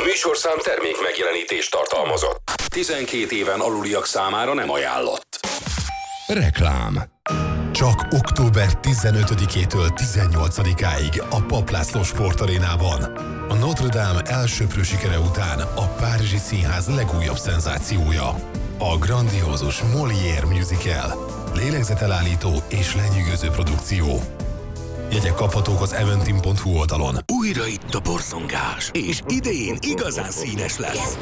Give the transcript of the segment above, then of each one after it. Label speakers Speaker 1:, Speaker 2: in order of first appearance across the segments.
Speaker 1: műsorszám termék megjelenítést tartalmazott. 12 éven aluliak számára nem ajánlott.
Speaker 2: Reklám. Csak október 15-től 18-áig a Papp László Sportarénában. A Notre Dame elsöprő sikere után a Párizsi Színház legújabb szenzációja. A grandiózus Molière musical. Lélegzetelállító és lenyűgöző produkció. Jegyek kaphatók az eventim.hu oldalon.
Speaker 3: Újra itt a borzongás, és idén igazán színes lesz.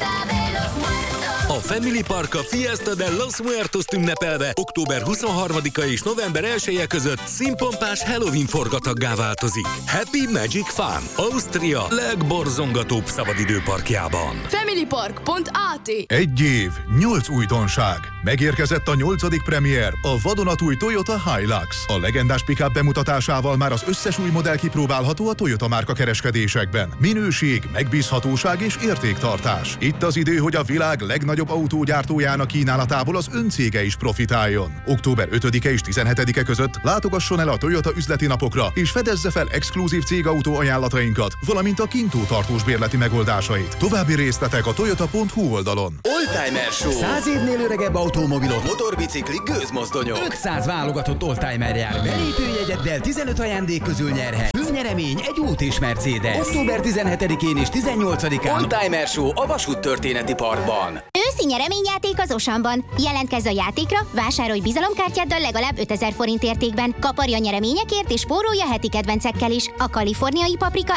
Speaker 3: A Family Park a Fiesta de los Muertos ünnepelve október 23-a és november 1-e között színpompás Halloween forgataggá változik. Happy Magic Fun, Ausztria legborzongatóbb szabadidőparkjában.
Speaker 4: Familypark.at
Speaker 5: 1 év, 8 újdonság. Megérkezett a 8. premier, a vadonatúj Toyota Hilux. A legendás pick-up bemutatásával már az összes új modell kipróbálható a Toyota márka kereskedésekben. Minőség, megbízhatóság és értéktartás. Itt az idő, hogy a világ legnagyobb autógyártójának kínálatából az öncége is profitáljon. Október 5-e és 17-e között látogasson el a Toyota üzleti napokra, és fedezze fel exkluzív cégautó ajánlatainkat, valamint a kintótartós bérleti megoldásait. További részletek a toyota.hu oldalon.
Speaker 6: Oldtimer Show.
Speaker 7: 100 évnél öregebb automobilok,
Speaker 6: Motorbicikli, gőzmozdonyok.
Speaker 7: 500 válogatott oldtimer jár. Belépőjegyeddel 15 ajándék közül nyerhet. Főnyeremény egy út és Mercedes. Október 17-én és 18-án.
Speaker 6: Oldtimer Show a Vasúttörténeti Parkban.
Speaker 8: Őszi nyereményjáték az Osamban. Jelentkezz a játékra, vásárolj bizalomkártyáddal legalább 5000 forint értékben. Kaparj a nyereményekért és spórolj a heti kedvencekkel is. A kaliforniai paprika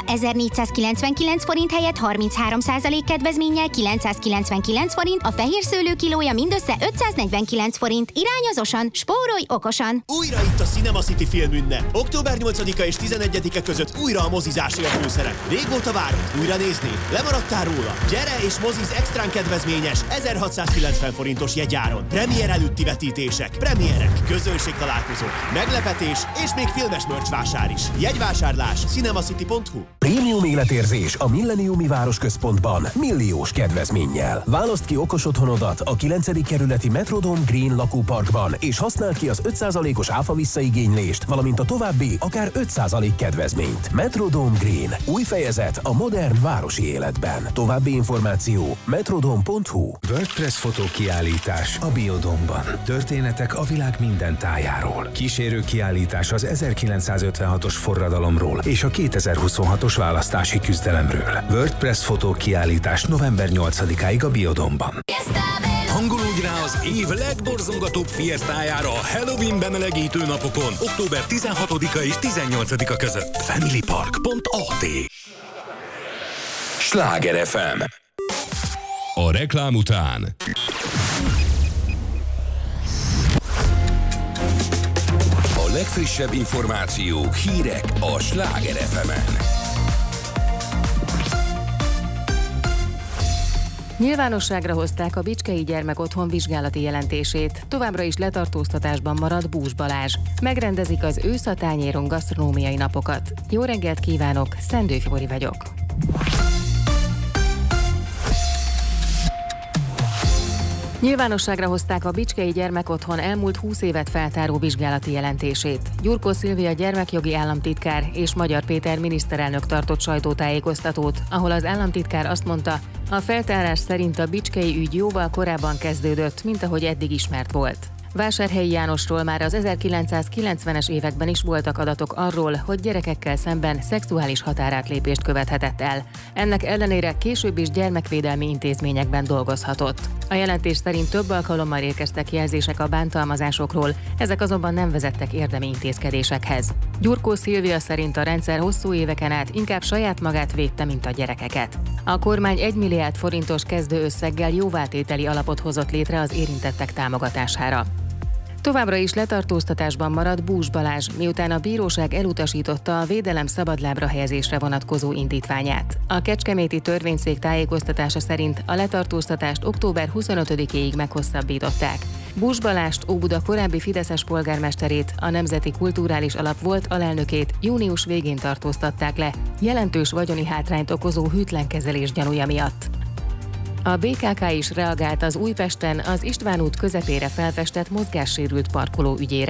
Speaker 8: 1499 forint helyett 33% kedvezménnyel 999 forint, a fehér szőlő kilója mindössze 549 forint. Irány az Osan, spórolj okosan!
Speaker 9: Újra itt a Cinema City filmünnep. Október 8-a és 11-e között újra a mozizásé a főszerep. Régóta várod újra nézni? Lemaradtál róla? Gyere és moziz extrán kedvezményes 1690 forintos jegyáron. Premier előtti vetítések, premierek, közönségtalálkozók, meglepetés és még filmes merch vásár is. Jegyvásárlás cinemacity.hu.
Speaker 10: Prémium életérzés a Milleniumi Városközpontban milliós kedvezménnyel. Válaszd ki okos otthonodat a 9. kerületi Metrodome Green lakóparkban, és használd ki az 5%-os áfa visszaigénylést, valamint a további akár 5% kedvezményt. Metrodome Green. Új fejezet a modern városi életben. További információ metrodome.hu.
Speaker 11: WordPress fotókiállítás a Biodomban. Történetek a világ minden tájáról. Kísérő kiállítás az 1956-os forradalomról és a 2026-os választási küzdelemről. WordPress fotókiállítás november 8-áig a Biodomban.
Speaker 3: Hangolódj rá az év legborzongatóbb fiesztájára a Halloween bemelegítő napokon, október 16-a és 18-a között. Familypark.at.
Speaker 1: Sláger FM.
Speaker 2: A reklám után
Speaker 1: A legfrissebb információk, hírek a Sláger FM-en.
Speaker 12: Nyilvánosságra hozták a Bicskei Gyermekotthon vizsgálati jelentését. Továbbra is letartóztatásban marad Bús Balázs. Megrendezik az ősz a tányéron gasztronómiai napokat. Jó reggelt kívánok, Szendő Fibori vagyok. Nyilvánosságra hozták a Bicskei Gyermekotthon elmúlt 20 évet feltáró vizsgálati jelentését. Gyurkó Szilvia gyermekjogi államtitkár és Magyar Péter miniszterelnök tartott sajtótájékoztatót, ahol az államtitkár azt mondta, a feltárás szerint a bicskei ügy jóval korábban kezdődött, mint ahogy eddig ismert volt. Vásárhelyi Jánosról már az 1990-es években is voltak adatok arról, hogy gyerekekkel szemben szexuális határátlépést követhetett el. Ennek ellenére később is gyermekvédelmi intézményekben dolgozhatott. A jelentés szerint több alkalommal érkeztek jelzések a bántalmazásokról, ezek azonban nem vezettek érdemi intézkedésekhez. Gyurkó Szilvia szerint a rendszer hosszú éveken át inkább saját magát védte, mint a gyerekeket. A kormány 1 milliárd forintos kezdőösszeggel jóvátételi alapot hozott létre az érintettek támogatására. Továbbra is letartóztatásban marad Bús Balázs, miután a bíróság elutasította a védelem szabadlábra helyezésre vonatkozó indítványát. A kecskeméti törvényszék tájékoztatása szerint a letartóztatást október 25-éig meghosszabbították. Bús Balást, Óbuda korábbi fideszes polgármesterét, a Nemzeti Kulturális Alap volt alelnökét június végén tartóztatták le, jelentős vagyoni hátrányt okozó hűtlen kezelés gyanúja miatt. A BKK is reagált az Újpesten az István út közepére felfestett mozgássérült parkoló ügyére.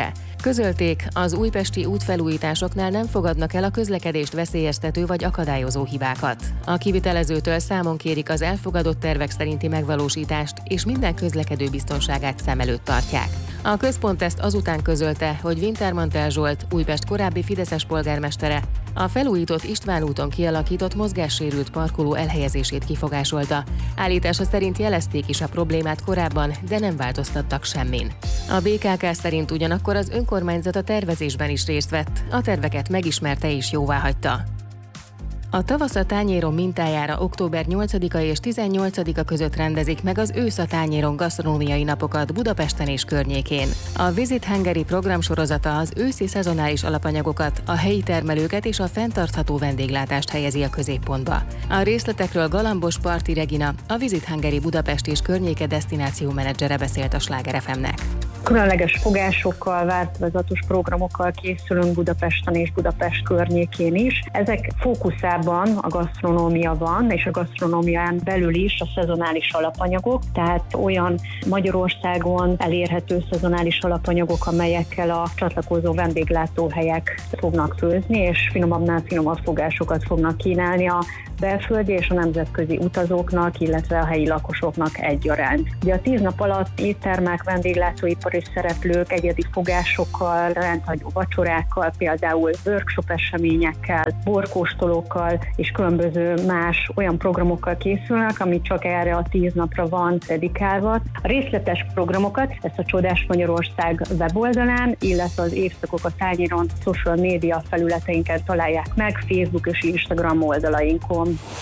Speaker 12: Közölték, az újpesti útfelújításoknál nem fogadnak el a közlekedést veszélyeztető vagy akadályozó hibákat. A kivitelezőtől számon kérik az elfogadott tervek szerinti megvalósítást, és minden közlekedő biztonságát szem előtt tartják. A központ ezt azután közölte, hogy Wintermantel Zsolt, Újpest korábbi fideszes polgármestere, a felújított István úton kialakított mozgássérült parkoló elhelyezését kifogásolta. Állítása szerint jelezték is a problémát korábban, de nem változtattak semmin. A BKK szerint ugyanakkor az önkormányzat a tervezésben is részt vett, a terveket megismerte és jóváhagyta. A tavasz a tányéron mintájára október 8-a és 18-a között rendezik meg az ősz a tányéron gasztronómiai napokat Budapesten és környékén. A Visit Hungary programsorozata az őszi szezonális alapanyagokat, a helyi termelőket és a fenntartható vendéglátást helyezi a középpontba. A részletekről Galambos Parti Regina, a Visit Hungary Budapest és környéke desztináció menedzsere beszélt a Sláger FM-nek.
Speaker 4: Különleges fogásokkal, változatos programokkal készülünk Budapesten és Budapest környékén is. Ezek fókuszában a gasztronómia van, és a gasztronómián belül is a szezonális alapanyagok, tehát olyan Magyarországon elérhető szezonális alapanyagok, amelyekkel a csatlakozó vendéglátóhelyek fognak főzni, és finomabbnál finomabb fogásokat fognak kínálni a belföldi és a nemzetközi utazóknak, illetve a helyi lakosoknak egyaránt. Ugye a 10 nap alatt éttermek, vendéglátóipari szereplők egyedi fogásokkal, rendhagyó vacsorákkal, például workshop eseményekkel, borkóstolókkal és különböző más olyan programokkal készülnek, ami csak erre a 10 napra van dedikálva. A részletes programokat ezt a Csodás Magyarország weboldalán, illetve az Évszakok a tányéron social média felületeinken találják meg, Facebook és Instagram oldalainkon.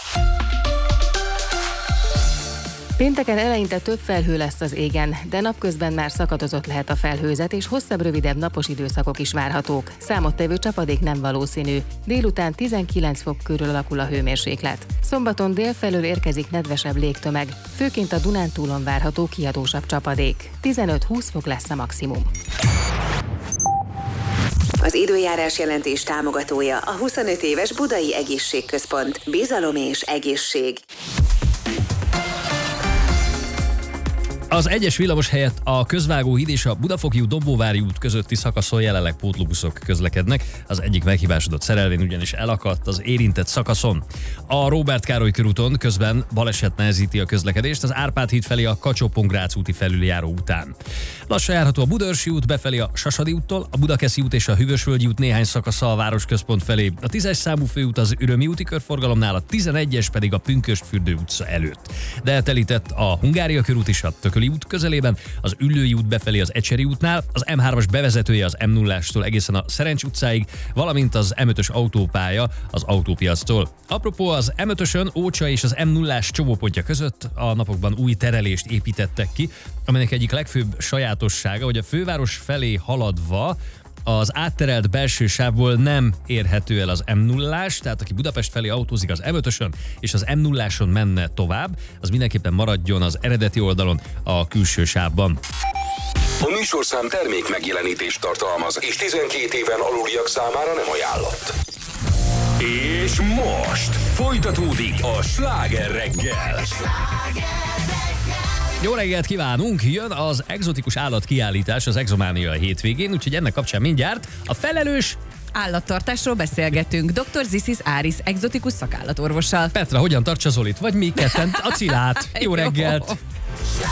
Speaker 12: Pénteken eleinte több felhő lesz az égen, de napközben már szakadozott lehet a felhőzet, és hosszabb, rövidebb napos időszakok is várhatók. Számottevő csapadék nem valószínű. Délután 19 fok körül alakul a hőmérséklet. Szombaton délfelől érkezik nedvesebb légtömeg, főként a Dunántúlon várható kiadósabb csapadék. 15-20 fok lesz a maximum.
Speaker 13: Az időjárás jelentés támogatója a 25 éves Budai Egészségközpont. Bizalom és egészség.
Speaker 14: Az egyes villamos helyett a Közvágóhíd és a Budafoki út Dombóvári út közötti szakaszon jelenleg pótlóbuszok közlekednek. Az egyik meghibásodott szerelvény ugyanis elakadt az érintett szakaszon. A Róbert Károly körúton közben baleset nehezíti a közlekedést az Árpád híd felé a Kacsó-Pongrác úti felüljáró után. Lassan járható a Budaörsi út befelé a Sasadi úttól, a Budakeszi út és a Hűvösvölgyi út néhány szakasza a városközpont felé, a 10-es számú főút az Ürömi úti körforgalomnál, a 11-es pedig a Pünkösdfürdő utca előtt. De eltelített a Hungária körút is a Tököli út közelében, az Üllői út befelé az Ecseri útnál, az M3-as bevezetője az M0-ástól egészen a Szerencs utcáig, valamint az M5-ös autópálya az autópiactól. Apropó, az M5-ösön Ócsa és az M0-ás csomópontja között a napokban új terelést építettek ki, aminek egyik legfőbb sajátossága, hogy a főváros felé haladva az átterelt belső sávból nem érhető el az M0-ás, tehát aki Budapest felé autózik az M5-ösön és az M0-áson menne tovább, az mindenképpen maradjon az eredeti oldalon, a külső sávban.
Speaker 1: A műsorszám termék megjelenítést tartalmaz, és 12 éven aluliak számára nem ajánlott. És most folytatódik a Sláger reggel.
Speaker 14: Jó reggelt kívánunk! Jön az egzotikus állatkiállítás az Exománia hétvégén, úgyhogy ennek kapcsán mindjárt a felelős
Speaker 15: állattartásról beszélgetünk Dr. Zisis Áris egzotikus szakállatorvossal.
Speaker 14: Petra, hogyan tartsa Zolit? Vagy mi ketten a Cilát? Jó reggelt!